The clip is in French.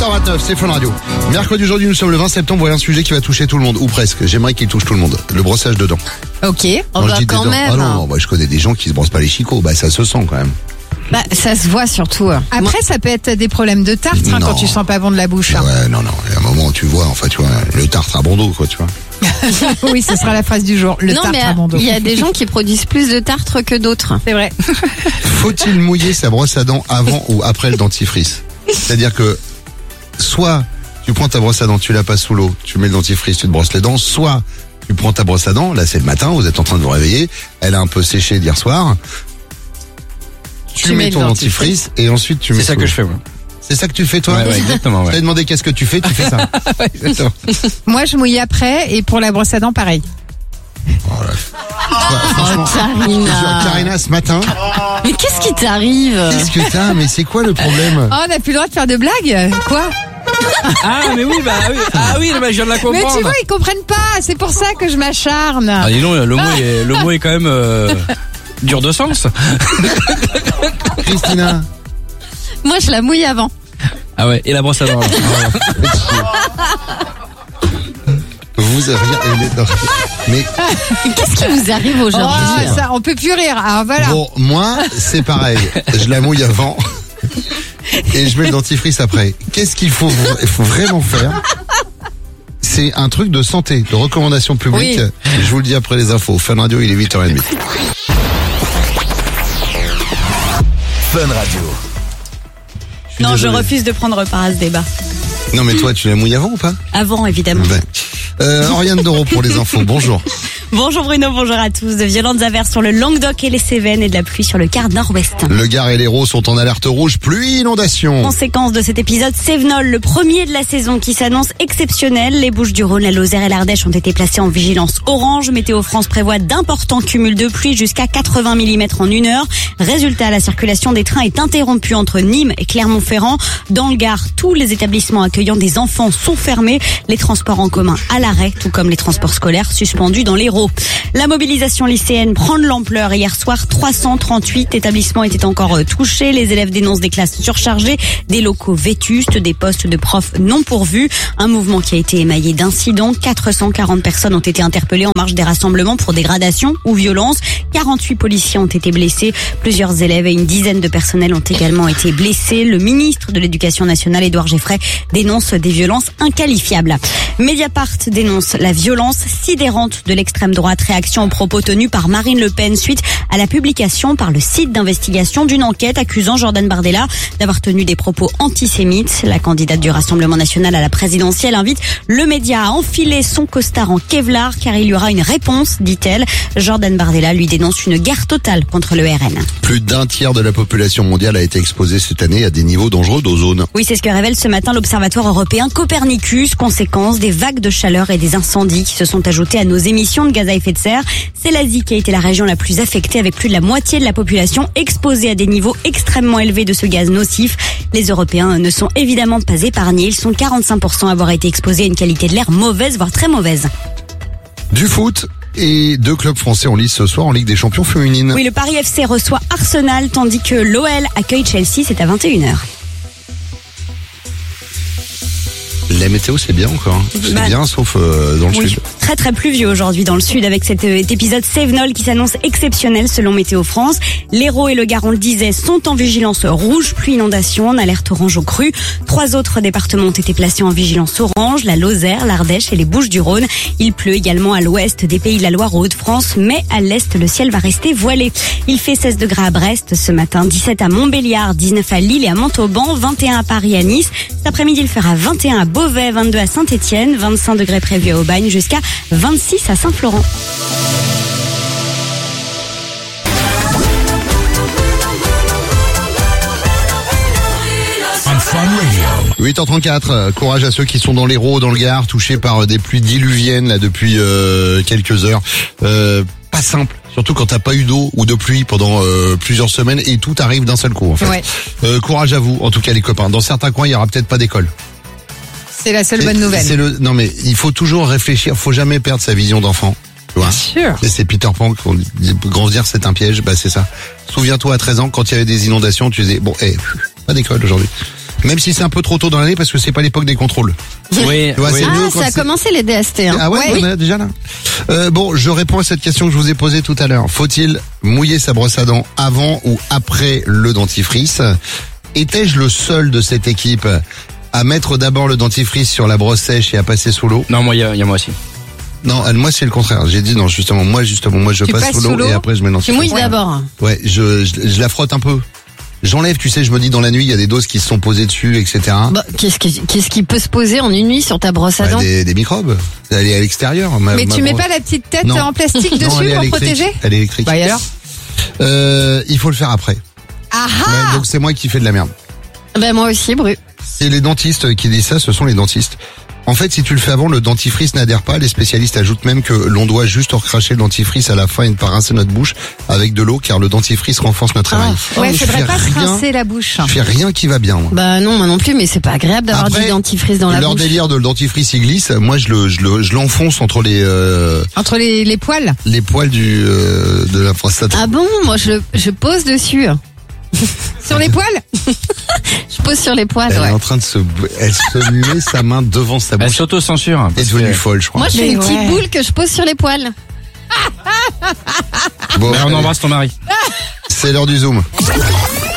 8h29, c'est Fun Radio. Mercredi, aujourd'hui, nous sommes le 20 septembre. Voilà un sujet qui va toucher tout le monde, ou presque. J'aimerais qu'il touche tout le monde. Le brossage de dents. Ok, on Quand je va dis des quand dents- même. Ah non, je connais des gens qui se brossent pas les chicots. Bah, ça se sent quand même. Bah, ça se voit surtout. Après, ça peut être des problèmes de tartre Non. quand tu sens pas bon de la bouche. hein. Ouais, non. Il y a un moment où tu vois, le tartre à bandeau, quoi, tu vois. Oui, ce sera la phrase du jour. Le Non, tartre mais à bandeau. il y a des gens qui produisent plus de tartre que d'autres. C'est vrai. Faut-il mouiller sa brosse à dents avant ou après le dentifrice? C'est-à-dire que, soit tu prends ta brosse à dents, tu la passes sous l'eau, tu mets le dentifrice, tu te brosses les dents, soit tu prends ta brosse à dents, là c'est le matin, vous êtes en train de vous réveiller, elle a un peu séché d'hier soir, tu mets ton dentifrice et ensuite tu mets C'est ça sous que l'eau. je fais, moi. C'est ça que tu fais toi? Ouais, exactement, Je ouais. t'ai demandé qu'est-ce que tu fais ça. Exactement. Moi, je mouille après et pour la brosse à dents, pareil. Franchement, Karina, ce matin, Mais qu'est-ce qui t'arrive? qu'est-ce que t'as? Mais c'est quoi le problème? Oh, on n'a plus le droit de faire de blagues? Quoi? Ah, mais oui, bah oui. Ah oui, je viens de la Mais comprendre. tu vois, ils comprennent pas. C'est pour ça que je m'acharne. Ah, dis donc, le mot est quand même dur de sens. Christina, Moi, je la mouille avant. Ah ouais, et la brosse à dents. alors. vous avez rien. Mais Qu'est-ce qui vous arrive Oh, aujourd'hui? ça, on peut plus rire. Alors voilà. bon, moi, c'est pareil. Je la mouille avant et je mets le dentifrice après. Qu'est-ce qu'il faut vraiment faire? C'est un truc de santé, de recommandation publique. Oui. Je vous le dis après les infos. Fun Radio, il est 8h30. Fun Radio. suis Non, je désolé. refuse de prendre part à ce débat. Non, mais toi, tu la mouilles avant ou pas? Avant, évidemment. Ben. Oriane Doro pour les infos. Bonjour. Bonjour Bruno, bonjour à tous. De violentes averses sur le Languedoc et les Cévennes et de la pluie sur le quart nord-ouest. Le Gard et l'Hérault sont en alerte rouge, pluie, inondation. Conséquence de cet épisode, Cévenol, le premier de la saison qui s'annonce exceptionnel. Les Bouches-du-Rhône, la Lozère et l'Ardèche ont été placées en vigilance orange. Météo France prévoit d'importants cumuls de pluie jusqu'à 80 mm en 1 heure. Résultat, la circulation des trains est interrompue entre Nîmes et Clermont-Ferrand. Dans le Gard, tous les établissements accueillant des enfants sont fermés. Les transports en commun à l'arrêt, tout comme les transports scolaires suspendus dans l'Hérault. La mobilisation lycéenne prend de l'ampleur. Hier soir, 338 établissements étaient encore touchés. Les élèves dénoncent des classes surchargées, des locaux vétustes, des postes de profs non pourvus. Un mouvement qui a été émaillé d'incidents. 440 personnes ont été interpellées en marge des rassemblements pour dégradation ou violence. 48 policiers ont été blessés. Plusieurs élèves et une dizaine de personnels ont également été blessés. Le ministre de l'Éducation nationale, Édouard Geffray, dénonce des violences inqualifiables. Mediapart dénonce la violence sidérante de l'extrême droite. Réaction aux propos tenus par Marine Le Pen suite à la publication par le site d'investigation d'une enquête accusant Jordan Bardella d'avoir tenu des propos antisémites. La candidate du Rassemblement national à la présidentielle invite le média à enfiler son costard en Kevlar car il y aura une réponse, dit-elle. Jordan Bardella lui dénonce une guerre totale contre le RN. Plus d'un tiers de la population mondiale a été exposée cette année à des niveaux dangereux d'ozone. Oui, c'est ce que révèle ce matin l'Observatoire européen Copernicus, conséquence des vagues de chaleur et des incendies qui se sont ajoutés à nos émissions de gaz à effet de serre. C'est l'Asie qui a été la région la plus affectée avec plus de la moitié de la population exposée à des niveaux extrêmement élevés de ce gaz nocif. Les Européens ne sont évidemment pas épargnés. Ils sont 45% à avoir été exposés à une qualité de l'air mauvaise, voire très mauvaise. Du foot et 2 clubs français en lice ce soir en Ligue des Champions féminines. Oui, le Paris FC reçoit Arsenal tandis que l'OL accueille Chelsea, c'est à 21h. La météo, c'est bien encore. C'est Bah, bien, sauf dans le Oui, sud. très très pluvieux aujourd'hui dans le sud avec cet épisode Cévenol qui s'annonce exceptionnel selon Météo France. L'Hérault et le Gard, on le disait, sont en vigilance rouge, pluie inondation, en alerte orange aux crues. 3 autres départements ont été placés en vigilance orange, la Lozère, l'Ardèche et les Bouches-du-Rhône. Il pleut également à l'ouest des Pays de la Loire, aux Hauts-de-France, mais à l'est, le ciel va rester voilé. Il fait 16 degrés à Brest ce matin, 17 à Montbéliard, 19 à Lille et à Montauban, 21 à Paris et à Nice. Cet après-midi, il fera 21 à Beauvais, 22 à Saint-Étienne, 25 degrés prévus à Aubagne jusqu'à 26 à Saint-Florent. On Fun Radio. 8h34, courage à ceux qui sont dans l'Hérault, dans le Gard, touchés par des pluies diluviennes là depuis quelques heures. Pas simple, surtout quand t'as pas eu d'eau ou de pluie pendant plusieurs semaines et tout arrive d'un seul coup en fait. Ouais. Courage à vous, en tout cas les copains. Dans certains coins, il y aura peut-être pas d'école. C'est la seule bonne nouvelle. Non mais il faut toujours réfléchir, faut jamais perdre sa vision d'enfant. Tu vois. Sûr. Et c'est Peter Pan qu'on dit, grandir c'est un piège, bah c'est ça. Souviens-toi à 13 ans quand il y avait des inondations, tu disais bon, pas d'école aujourd'hui. Même si c'est un peu trop tôt dans l'année parce que c'est pas l'époque des contrôles. Oui, Tu vois, oui. c'est mieux Ah, quand ça a c'est- commencé les DST. Hein. Ah ouais, Ouais. on est déjà là. Bon, je réponds à cette question que je vous ai posée tout à l'heure. Faut-il mouiller sa brosse à dents avant ou après le dentifrice? Étais-je le seul de cette équipe à mettre d'abord le dentifrice sur la brosse sèche et à passer sous l'eau? Non, moi, il y a moi aussi. Non, moi c'est le contraire. J'ai dit non, justement, moi je Tu passe passes sous sous l'eau l'eau et après je mets le Tu dentifrice. mouilles d'abord. Ouais, je la frotte un peu. J'enlève, tu sais, je me dis dans la nuit, il y a des doses qui se sont posées dessus, etc. Bah, qu'est-ce qui peut se poser en une nuit sur ta brosse à dents? Des microbes. Elle est à l'extérieur. Mais tu mets pas la petite tête Non. en plastique Non, dessus elle est pour électrique. protéger? Elle est électrique. Bah et alors? Il faut le faire après. Ah Ouais, donc c'est moi qui fais de la merde. Ben moi aussi, Bru. C'est les dentistes qui disent ça, ce sont les dentistes. En fait, si tu le fais avant, le dentifrice n'adhère pas. Les spécialistes ajoutent même que l'on doit juste recracher le dentifrice à la fin et ne pas rincer notre bouche avec de l'eau, car le dentifrice renforce notre émail. Ouais, Je faudrait fais pas se rien- rincer la bouche. Je fais rien qui va bien, moi. Bah non, moi non plus, mais c'est pas agréable d'avoir Après, du dentifrice dans la leur bouche. délire de le dentifrice, il glisse. Moi, je l'enfonce entre Entre les poils. les poils de la prostate. Ah bon, moi je pose dessus. Sur les poils? Je pose sur les poils, Elle ouais. est en train de elle se met sa main devant sa Elle bouche. s'auto-censure. Elle est devenue folle, je crois. Moi je fais Mais une petite ouais. boule que je pose sur les poils. Bon, Mais on allez, embrasse ton mari. c'est l'heure du zoom.